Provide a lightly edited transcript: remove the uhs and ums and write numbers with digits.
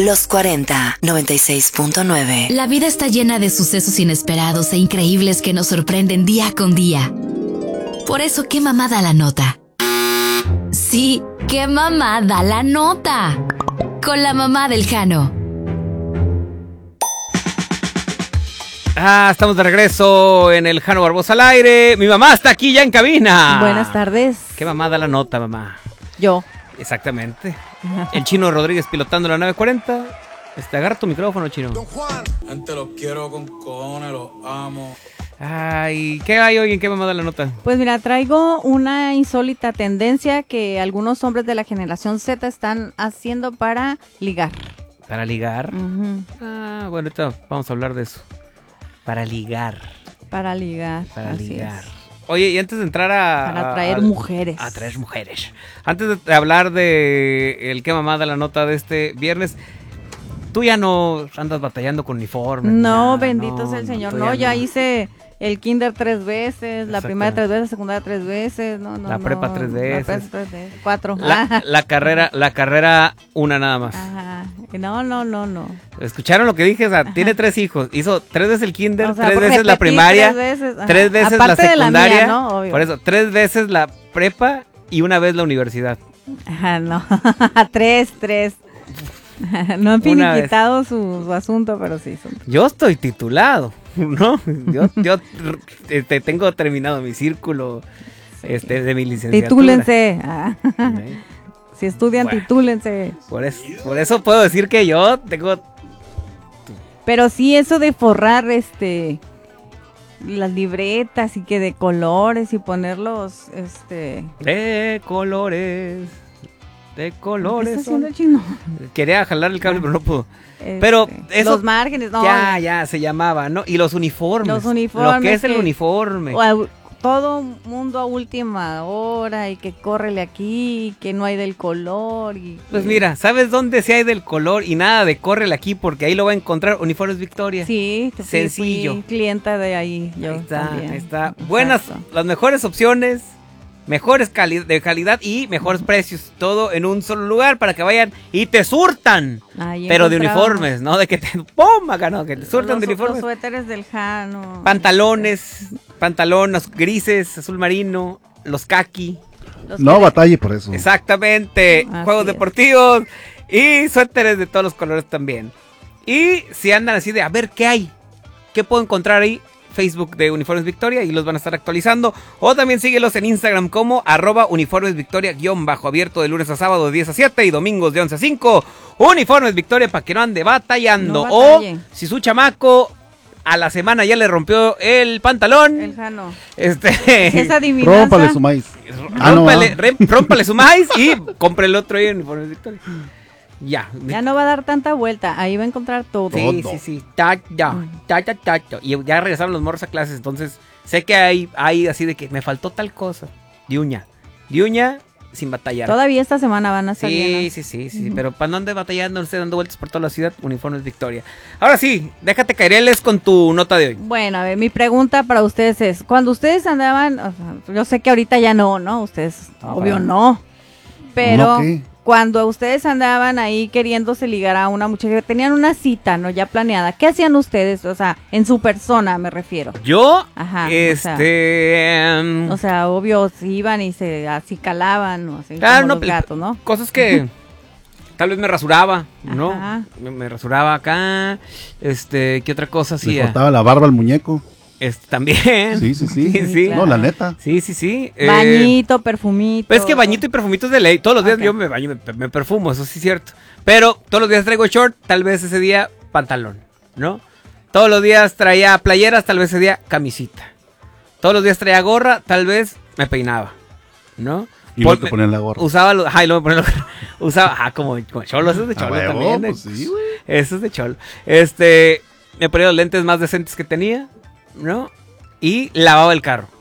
Los 40, 96.9. La vida está llena de sucesos inesperados e increíbles que nos sorprenden día con día. Por eso, ¿qué mamá da la nota? Sí, ¿qué mamá da la nota? Con la mamá del Jano. Estamos de regreso en el Jano Barbosa al aire. Mi mamá está aquí ya en cabina. Buenas tardes. ¿Qué mamá da la nota, mamá? Yo. Exactamente. El Chino Rodríguez pilotando la 940. Agarra tu micrófono, Chino. Don Juan, antes los quiero con cojones, los amo. Ay, ¿qué hay hoy? ¿En qué mamá da la nota? Pues mira, traigo una insólita tendencia que algunos hombres de la generación Z están haciendo para ligar. ¿Para ligar? Uh-huh. Bueno, ahorita vamos a hablar de eso. Para ligar. Para ligar. Para así ligar. es. Oye, y antes de entrar Para atraer mujeres. A traer mujeres. Antes de hablar de el qué mamá da la nota de este viernes, tú ya no andas batallando con uniformes. No, bendito sea el Señor. No, ya no. hice el kinder 3 veces, la primaria 3 veces, la secundaria 3 veces. La prepa 3 veces. La prepa 3 veces. 4. La carrera una nada más. Ajá. No. ¿Escucharon lo que dije? O sea, tiene 3 hijos. Hizo 3 veces el kinder, O sea, 3 veces la repetí primaria, 3 veces, 3 veces aparte la de la secundaria. mía, ¿no? Obvio. Por eso, 3 veces la prepa y una vez la universidad. Ajá, no. 3. No han finiquitado su asunto, pero sí. Yo estoy titulado, ¿no? Yo tengo terminado mi círculo de mi licenciatura. Titúlense. ¿Sí? Si estudian, Bueno, titúlense. Por eso puedo decir que yo tengo... Pero sí, eso de forrar las libretas y que de colores y ponerlos, De colores. ¿Qué está haciendo son- el chino? Quería jalar el cable, pero no pudo. Pero eso... Los márgenes, no. Ya se llamaba, ¿no? Y los uniformes. Los uniformes Lo que es el que- uniforme. Todo mundo a última hora y que córrele aquí, y que no hay del color. Pues mira, ¿sabes dónde sí hay del color y nada de córrele aquí? Porque ahí lo va a encontrar Uniformes Victoria. Sí, Sencillo. fui clienta de ahí. Yo Ahí está. Exacto. Buenas, las mejores opciones, mejores de calidad y mejores precios. Todo en un solo lugar para que vayan y te surtan. Ahí Pero de encontramos uniformes, ¿no? De que te... ¡Pum! Acá, ¿no? Que te surtan de los uniformes. suéteres del Jano. Pantalones grises, azul marino, los kaki. No batalle por eso. Exactamente. Así Juegos es. deportivos y suéteres de todos los colores también. Y si andan así de a ver qué hay, qué puedo encontrar ahí, Facebook de Uniformes Victoria y los van a estar actualizando. O también síguelos en Instagram como @uniformesvictoria_ abierto de lunes a sábado de 10 a 7 y domingos de 11 a 5. Uniformes Victoria para que no ande batallando. No o batalle. si su chamaco a la semana ya le rompió el pantalón. El Jano. Esa adivinanza. Rómpale su maíz. Rómpale su maíz y compre el otro ahí en Uniformes Victoria. Ya no va a dar tanta vuelta. Ahí va a encontrar todo. Sí. Y ya regresaron los morros a clases. Entonces, sé que hay así de que me faltó tal cosa. De uña sin batallar. Todavía esta semana van a salir. Sí. Pero para no andar batallando, no esté dando vueltas por toda la ciudad, Uniformes Victoria. Ahora sí, déjate caereles con tu nota de hoy. Bueno, a ver, mi pregunta para ustedes es, cuando ustedes andaban, o sea, yo sé que ahorita ya no, ustedes, obvio no, pero ¿No qué? cuando ustedes andaban ahí queriéndose ligar a una muchacha, tenían una cita, ¿no? Ya planeada, ¿qué hacían ustedes? O sea, en su persona me refiero. Yo, Ajá, o sea, obvio, se iban y se así calaban, ¿no? Así como los gatos, ¿no? Cosas que tal vez me rasuraba, ¿no? Ajá. Me rasuraba acá. ¿Qué otra cosa Le hacía? cortaba la barba al muñeco. También. Sí. Sí. claro. No, la neta. Sí. Bañito, perfumito. Pero es que bañito y perfumito es de ley. Todos los días Ok. yo me baño, me perfumo, eso sí es cierto. Pero todos los días traigo short, tal vez ese día pantalón, ¿no? Todos los días traía playeras, tal vez ese día camisita. Todos los días traía gorra, tal vez me peinaba, ¿no? Y luego te ponían la gorra. Usaba los... Ajá, y luego me ponía usaba... como cholo, eso es de A cholo huevo, también. pues sí, güey. Eso es de cholo. Me ponía los lentes más decentes que tenía, ¿no? Y lavaba el carro.